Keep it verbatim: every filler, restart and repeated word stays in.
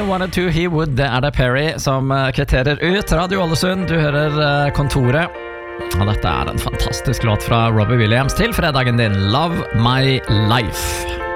wanted to, he would. Det er det Perry som kvitterer ut. Radio Ålesund, du hører Kontoret. Og dette er en fantastisk låt fra Robbie Williams til fredagen din. Love My Life.